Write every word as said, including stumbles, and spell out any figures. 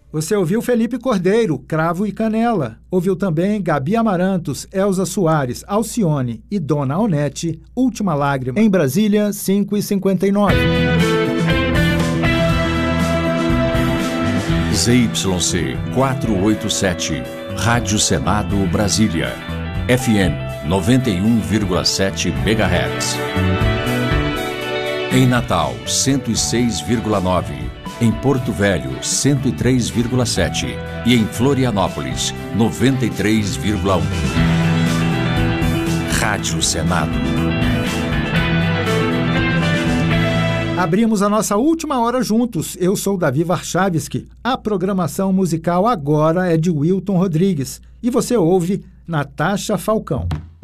Você ouviu Felipe Cordeiro, Cravo e Canela. Ouviu também Gabi Amarantos, Elza Soares, Alcione e Dona Onete, Última Lágrima. Em Brasília, cinco e cinquenta e nove. Z Y C quatrocentos e oitenta e sete, Rádio Senado Brasília. F M noventa e um vírgula sete megahertz. Em Natal, cento e seis vírgula nove. Em Porto Velho, cento e três vírgula sete e em Florianópolis, noventa e três vírgula um. Rádio Senado. Abrimos a nossa última hora juntos. Eu sou Davi Warchavski. A programação musical agora é de Wilton Rodrigues. E você ouve Natasha Falcão.